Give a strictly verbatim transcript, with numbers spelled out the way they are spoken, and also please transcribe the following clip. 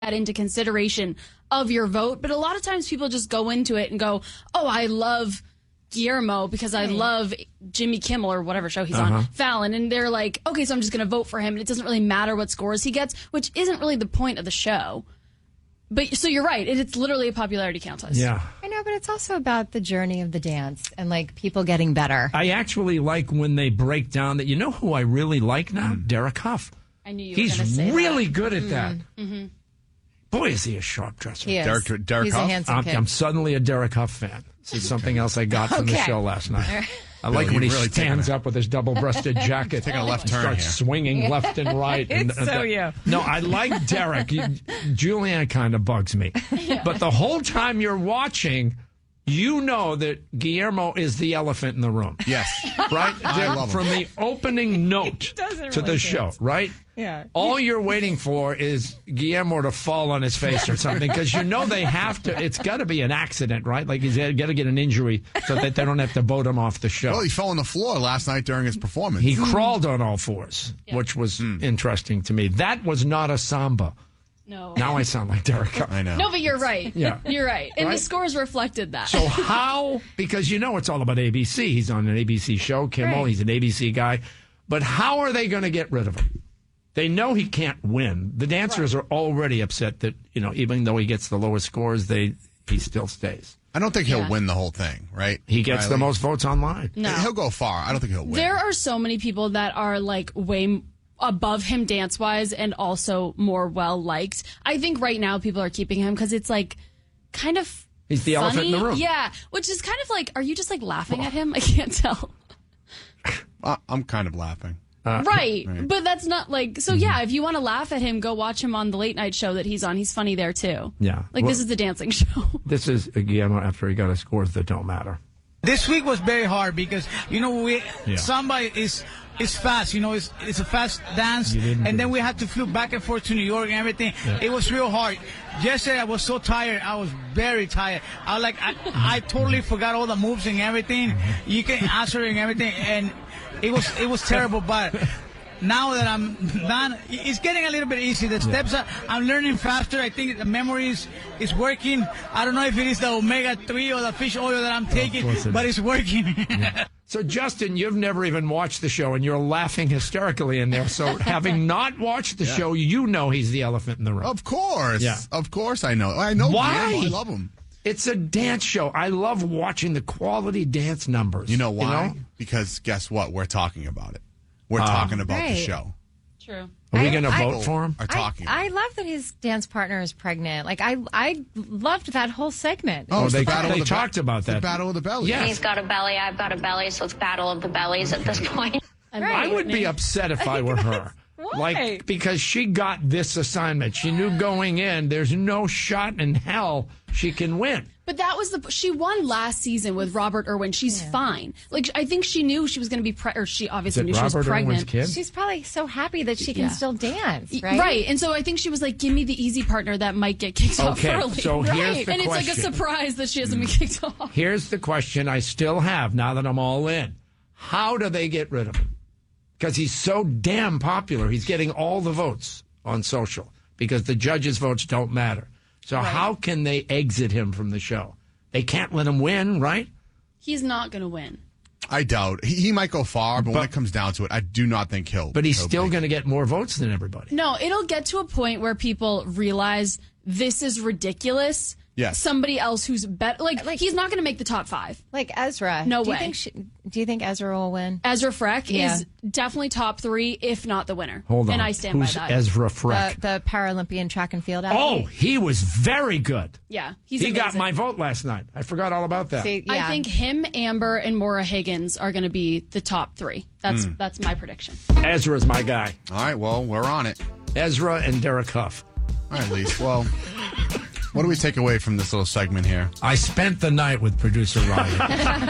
that into consideration of your vote. But a lot of times people just go into it and go, oh, I love Guillermo because I love Jimmy Kimmel or whatever show he's Uh-huh. on, Fallon. And they're like, okay, so I'm just going to vote for him. And it doesn't really matter what scores he gets, which isn't really the point of the show. But so you're right. It, it's literally a popularity contest. Yeah. I know, but it's also about the journey of the dance and like people getting better. I actually like when they break down that. You know who I really like now? Derek Huff. I knew you He's were going to say really that. good at that. Mm-hmm. Boy, is he a sharp dresser. He is. Derek- Derek He's Huff? a handsome I'm, kid. I'm suddenly a Derek Huff fan. This is something else I got from the Okay. show last night. I Bill, like when he you've really stands taken a- up with his double-breasted jacket. Taking a left and turn starts here. swinging left and right. and, It's so you. No, I like Derek. You- Julianne kind of bugs me. But the whole time you're watching, you know that Guillermo is the elephant in the room. Yes. Right? I love him. From the opening note doesn't to the really show, dance. right? Yeah. All you're waiting for is Guillermo to fall on his face or something because you know they have to. It's got to be an accident, right? Like he's got to get an injury so that they don't have to vote him off the show. Well, he fell on the floor last night during his performance. He crawled on all fours, which was interesting to me. That was not a samba. No. Now I sound like Derek Huff. I know. No, but you're right. Yeah. You're right. And Right? the scores reflected that. So how, because you know it's all about A B C. He's on an A B C show, Kimmel. Right. He's an A B C guy. But how are they going to get rid of him? They know he can't win. The dancers are already upset that, you know, even though he gets the lowest scores, they he still stays. I don't think he'll Yeah. win the whole thing, right? He gets the Riley? most votes online. No. He'll go far. I don't think he'll win. There are so many people that are like way m- above him dance wise and also more well liked. I think right now people are keeping him because it's like kind of He's the funny. elephant in the room. Yeah, which is kind of like, are you just like laughing at him? I can't tell. Uh, I'm kind of laughing. right. But that's not like, so Mm-hmm. yeah, if you want to laugh at him, go watch him on the late night show that he's on. He's funny there too. Yeah. Like Well- this is the dancing show. This is Guillermo after he got his scores that don't matter. This week was very hard because you know we Yeah. samba is is fast. You know, it's it's a fast dance, You didn't and do then it. we had to flew back and forth to New York and everything. It was real hard. Yesterday I was so tired. I was very tired. I like I, I totally forgot all the moves and everything. You can answer and everything, and it was it was terrible. But now that I'm done, it's getting a little bit easy. The steps are, I'm learning faster. I think the memory is, is working. I don't know if it is the omega three or the fish oil that I'm taking, course it but is. it's working. So, Justin, you've never even watched the show, and you're laughing hysterically in there. So, having not watched the show, you know he's the elephant in the room. Of course. Yeah. Of course I know. I know Why? Guillermo. I love him. It's a dance show. I love watching the quality dance numbers. You know why? know? Because guess what? We're talking about it. We're Ah. talking about the Right. show. True. Are we I- going to I- vote for him? Are talking. I, I love that his dance partner is pregnant. Like I, I loved that whole segment. Oh, it's they- the battle they of the be- talked about it's the that. battle of the belly. Yeah. He's got a belly, I've got a belly, so it's battle of the bellies at this point. I would be upset if I were her. Why? Like, because she got this assignment. She knew going in, there's no shot in hell she can win. But that was the she won last season with Robert Irwin. She's fine. Like I think she knew she was going to be pre- or she obviously Is knew it she was Robert pregnant. Irwin's kid? She's probably so happy that she can Yeah. still dance, right? Right. And so I think she was like, give me the easy partner that might get kicked off Okay, early. so right. here's the And it's like a question. surprise that she hasn't been kicked off. Here's the question I still have now that I'm all in. How do they get rid of him? Because he's so damn popular. He's getting all the votes on social because the judges' votes don't matter. So how can they exit him from the show? They can't let him win, right? He's not going to win. I doubt. He, he might go far, but, when But- it comes down to it, I do not think he'll. But he's he'll still make going to get more votes than everybody. No, it'll get to a point where people realize this is ridiculous. Yes. Somebody else who's better. Like, he's not going to make the top five. Like Ezra. No do you way. Think she, do you think Ezra will win? Ezra Freck Yeah. is definitely top three, if not the winner. Hold on. And I stand Who's by that. Ezra The, Freck? the Paralympian track and field oh, athlete. he was very good. yeah, he's He got amazing. my vote last night. I forgot all about that. See, I yeah. think him, Amber, and Maura Higgins are going to be the top three. That's that's my prediction. Ezra's my guy. All right, well, we're on it. Ezra and Derek Huff. All right, Lise. Well, what do we take away from this little segment here? I spent the night with producer Ryan.